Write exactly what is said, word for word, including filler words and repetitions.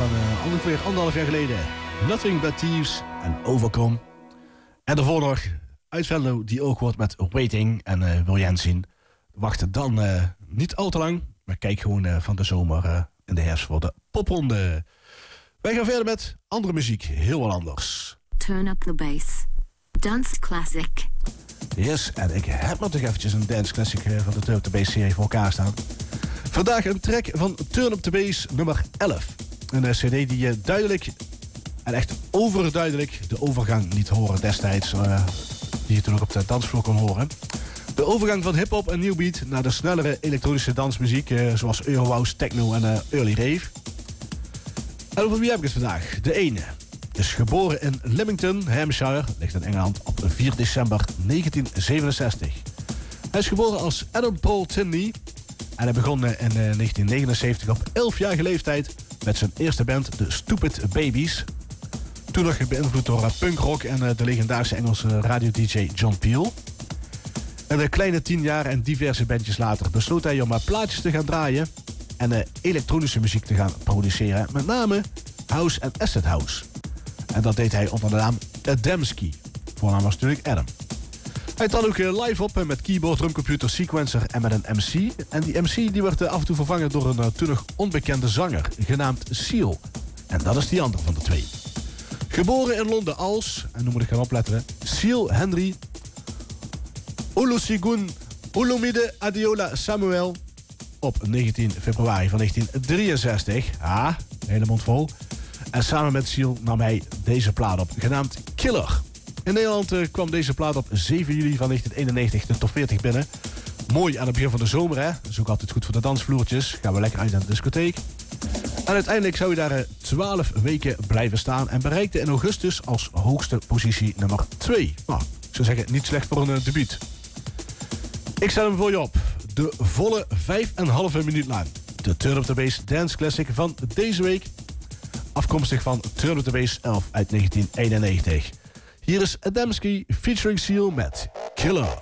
van uh, ongeveer anderhalf jaar geleden. Nothing But Thieves en Overcome. En daarvoor nog uit Venlo die ook wordt met Waiting. En uh, wil je hen zien, wacht dan uh, niet al te lang. Maar kijk gewoon uh, van de zomer uh, in de herfst voor de popronde. Wij gaan verder met andere muziek, heel wat anders. Turn up the bass. Dance classic. Yes, en ik heb nog toch eventjes een dance classic uh, van de Turn Up The Bass serie voor elkaar staan. Vandaag een track van Turn Up The Bass nummer elf. Een uh, cd die je uh, duidelijk en echt overduidelijk de overgang liet horen destijds. Uh, die je toen ook op de dansvloer kon horen. De overgang van hip-hop en new beat naar de snellere elektronische dansmuziek. Uh, zoals Eurohouse, techno en uh, early rave. En over wie heb ik het vandaag? De ene is geboren in Lymington, Hampshire. Ligt in Engeland op vier december negentien zevenenzestig. Hij is geboren als Adam Paul Tinley. En hij begon in uh, negentien negenenzeventig op elfjarige leeftijd met zijn eerste band, de Stupid Babies. Toen nog beïnvloed door uh, punkrock en uh, de legendarische Engelse radio-D J John Peel. En een kleine tien jaar en diverse bandjes later besloot hij om uh, plaatjes te gaan draaien en uh, elektronische muziek te gaan produceren. Met name house en acid house. En dat deed hij onder de naam Adamski. Voornaam was natuurlijk Adam. Hij trad ook uh, live op uh, met keyboard, drumcomputer, sequencer en met een M C. En die M C die werd uh, af en toe vervangen door een uh, toen nog onbekende zanger, genaamd Seal. En dat is die andere van de twee. Geboren in Londen als, en nu moet ik gaan opletten, Seal Henry Olusegun Olumide Adeola Samuel op negentien februari van negentien drieënzestig. Ah, hele mond vol. En samen met Seal nam hij deze plaat op, genaamd Killer. In Nederland uh, kwam deze plaat op zeven juli van negentien eenennegentig de top veertig binnen. Mooi aan het begin van de zomer, hè. Dat is ook altijd goed voor de dansvloertjes. Gaan we lekker uit naar de discotheek. En uiteindelijk zou hij daar twaalf uh, weken blijven staan en bereikte in augustus als hoogste positie nummer twee. Nou, ik zou zeggen, niet slecht voor een uh, debuut. Ik zet hem voor je op. De volle vijf en een halve minuut lang. De Turn Up The Bass Dance Classic van deze week. Afkomstig van Turn Up The Bass elf uit negentien eenennegentig. Hier is Adamski featuring Seal met Killer.